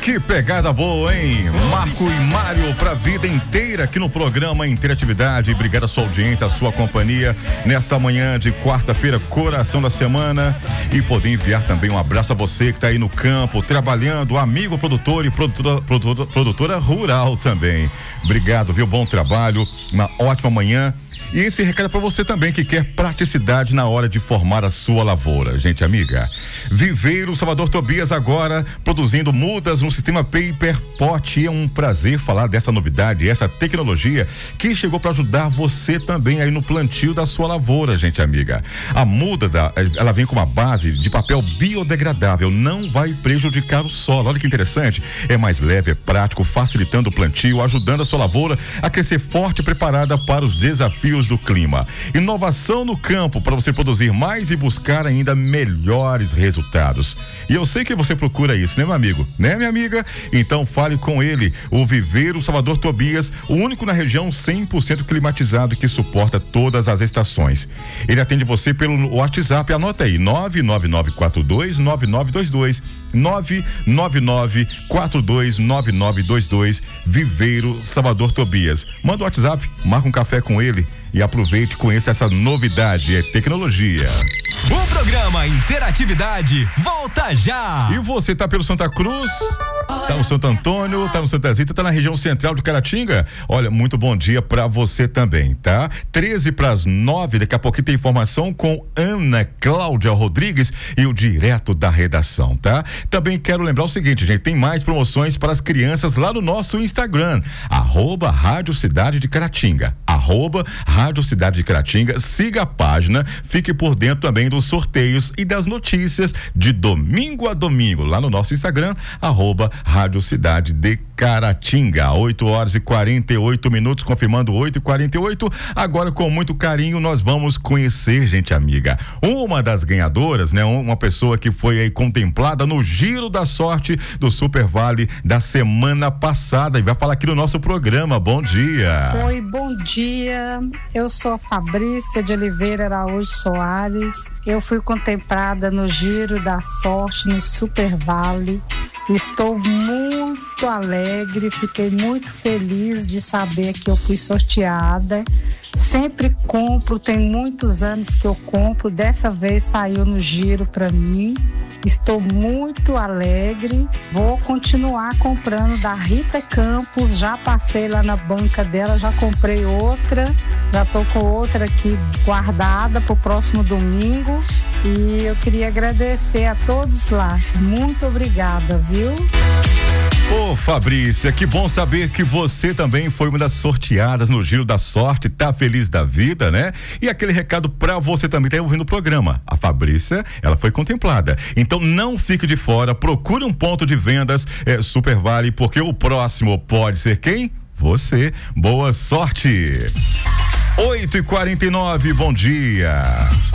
Que pegada boa, hein? Marco e Mário pra vida inteira aqui no programa Interatividade. Obrigado a sua audiência, a sua companhia nesta manhã de quarta-feira, coração da semana. E poder enviar também um abraço a você que tá aí no campo, trabalhando, amigo produtor e produtora rural também. Obrigado, viu? Bom trabalho, uma ótima manhã. E esse recado é para você também que quer praticidade na hora de formar a sua lavoura, gente amiga. Viveiro Salvador Tobias agora produzindo mudas no sistema Paper Pot. É um prazer falar dessa novidade, essa tecnologia que chegou para ajudar você também aí no plantio da sua lavoura, gente amiga. A muda ela vem com uma base de papel biodegradável, não vai prejudicar o solo. Olha que interessante, é mais leve, é prático, facilitando o plantio, ajudando a sua lavoura a crescer forte e preparada para os desafios do clima. Inovação no campo para você produzir mais e buscar ainda melhores resultados. E eu sei que você procura isso, né, meu amigo? Né, minha amiga? Então fale com ele, o Viveiro Salvador Tobias, o único na região 100% climatizado que suporta todas as estações. Ele atende você pelo WhatsApp, anota aí, 999429922. 999429922, Viveiro Salvador Tobias. Manda o WhatsApp, marca um café com ele e aproveite e conheça essa novidade, é tecnologia. O programa Interatividade volta já. E você tá pelo Santa Cruz? Tá no Santo Antônio, tá no Santa Zita, tá na região central de Caratinga? Olha, muito bom dia pra você também, tá? 8:13, daqui a pouquinho tem informação com Ana Cláudia Rodrigues e o direto da redação, tá? Também quero lembrar o seguinte, gente, tem mais promoções para as crianças lá no nosso Instagram, @Rádio Cidade de Caratinga, Rádio Cidade de Caratinga, siga a página, fique por dentro também dos sorteios e das notícias de domingo a domingo, lá no nosso Instagram, Rádio Cidade de Caratinga. 8:48, confirmando 8:48. Agora, com muito carinho, nós vamos conhecer, gente amiga, uma das ganhadoras, né? Uma pessoa que foi aí contemplada no Giro da Sorte do Super Vale da semana passada e vai falar aqui no nosso programa. Bom dia. Oi, bom dia. Eu sou Fabrícia de Oliveira Araújo Soares. Eu fui contemplada no Giro da Sorte no Super Vale. Estou muito alegre, fiquei muito feliz de saber que eu fui sorteada. Sempre compro, tem muitos anos que eu compro, dessa vez saiu no giro para mim. Estou muito alegre, vou continuar comprando da Rita Campos, já passei lá na banca dela, já comprei outra, já estou com outra aqui guardada para o próximo domingo e eu queria agradecer a todos lá, muito obrigada, viu? Ô Fabrícia, que bom saber que você também foi uma das sorteadas no Giro da Sorte, tá feliz da vida, né? E aquele recado pra você também tá ouvindo o programa. A Fabrícia, ela foi contemplada. Então não fique de fora, procure um ponto de vendas Super Vale, porque o próximo pode ser quem? Você. Boa sorte. 8:49, bom dia.